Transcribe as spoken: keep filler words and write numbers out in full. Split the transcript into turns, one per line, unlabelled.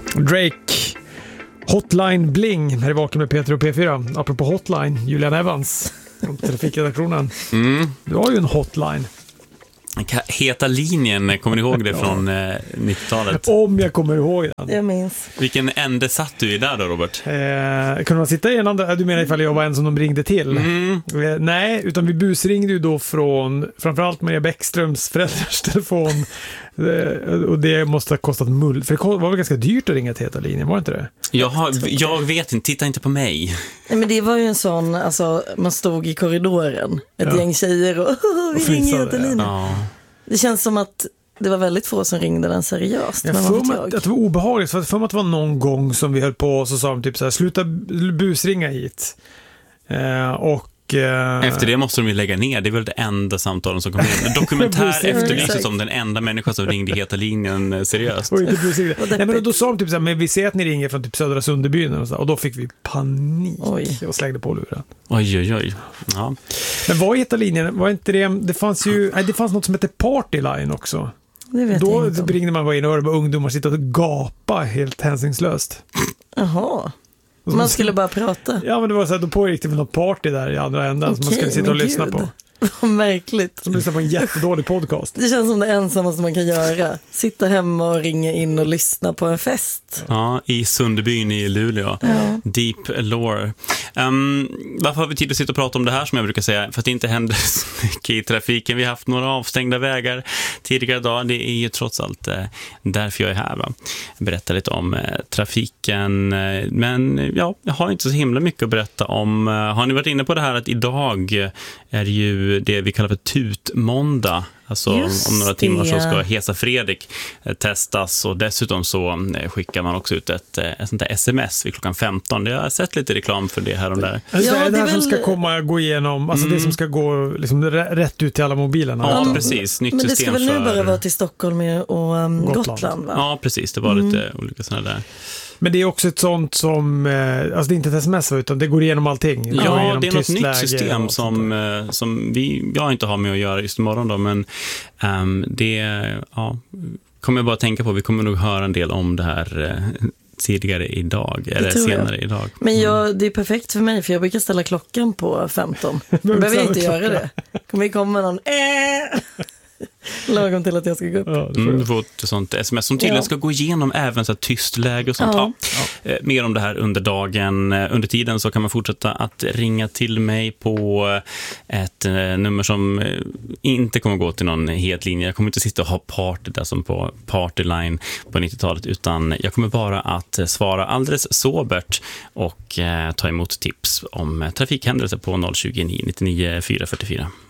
Drake, Hotline Bling, här är Vaken med Peter och P fyra. Apropå Hotline, Julian Evans från Trafikredaktionen.
Mm.
Du har ju en hotline.
Heta linjen, kommer ni ihåg det från eh, nittiotalet?
Om jag kommer ihåg den.
Jag minns.
Vilken ände satt du i där då, Robert?
Eh, kunde man sitta i en andra? Du menar ifall jag var en som de ringde till?
Mm.
Eh, nej, utan vi busringde ju då från framförallt Maria Bäckströms föräldrars telefon. eh, och det måste ha kostat mull. För det var väl ganska dyrt att ringa till Heta linjen, var det inte det?
Jag, har, jag vet inte, titta inte på mig.
Nej, men det var ju en sån, alltså man stod i korridoren, ett
Ja.
gäng tjejer och vi
Och
ringer
fnissade,
Heta linjen.
Ja.
Det känns som att det var väldigt få som ringde den seriöst.
Jag
men
får
vad vet
mig
jag?
att det var obehagligt, för att för mig att det var någon gång som vi höll på och så sa de typ så här, sluta busringa hit. Eh, och eh,
Efter det måste de ju lägga ner. Det är väl det enda samtalen som kommer in. Dokumentär
Busringa,
efterlyses
exakt.
som den enda människa som ringde Heta linjen eh, seriöst.
och inte busringa.
Vad
Nej, men då,
deppigt.
då sa de typ så här, men vi ser att ni ringer från typ Södra Sunderbyn och, så, och då fick vi panik.
Oj.
Och slängde på luren.
Oj, oj, oj. Ja.
Men vad Heta linjen? Var inte det, det fanns ju, nej, det fanns något som hette Partyline också.
Det vet
Då
jag inte om.
ringde man bara in och hörde ungdomar sitta och gapa helt hänsynslöst.
Jaha.
Och så-
Man skulle bara prata.
Ja, men det var så här, då pågick det väl något party där i andra änden som man
Okej,
skulle sitta och
men
lyssna
gud.
på.
Vad märkligt.
Som lyssnar på en jättedålig podcast.
Det känns som det ensammaste man kan göra. Sitta hemma och ringa in och lyssna på en fest.
Ja, i Sunderbyn i Luleå.
Ja.
Deep lore. Um, varför har vi tid att sitta och prata om det här, som jag brukar säga? För att det inte händer så mycket i trafiken. Vi har haft några avstängda vägar tidigare idag. Det är ju trots allt eh, därför jag är här. Va? Berätta lite om eh, trafiken. Eh, men ja, jag har inte så himla mycket att berätta om. Eh, har ni varit inne på det här att idag är ju det vi kallar för tutmåndag. Alltså om,
Just
om några timmar så
det.
ska Hesa Fredrik eh, testas, och dessutom så eh, skickar man också ut ett, eh, ett sånt där sms vid klockan femton. Jag har sett lite reklam för det här och där.
Alltså,
Ja,
det är det
det
här
är
som
väl-
ska komma gå igenom, alltså
Mm.
det som ska gå liksom, r- rätt ut till alla mobilerna.
Ja,
Mm.
precis. Nytt
Men det
system
ska väl nu
för...
bara vara till Stockholm och um,
Gotland.
Gotland. va?
Ja, precis. Det var lite olika sådana där.
Men det är också ett sånt som, eh, alltså det är inte ett sms utan det går igenom allting. Det går
Ja,
igenom
det är något
tyst
nytt
läge
system
och sånt
som,
där.
eh, som vi, jag inte har med att göra just imorgon då, men ehm, det ja, kommer jag bara tänka på. Vi kommer nog höra en del om det här eh, tidigare idag, eller
tror jag.
senare idag.
Men jag, det är perfekt för mig, för jag brukar ställa klockan på femton. Jag behöver jag inte göra det. Kommer vi komma någon äh, lagom till att jag ska gå upp.
Ja, det får
Mm,
jag.
du får ett sånt sms som tydligen
Ja.
ska gå igenom även så här tyst läge och sånt.
Ja.
Ja. Eh, mer om det här under dagen. Eh, Under tiden så kan man fortsätta att ringa till mig på eh, ett eh, nummer som eh, inte kommer gå till någon het linje. Jag kommer inte sitta och ha party där som på Partyline på nittiotalet, utan jag kommer bara att eh, svara alldeles sobert och eh, ta emot tips om eh, trafikhändelser på noll tjugo nio nittionio fyra fyrtiofyra.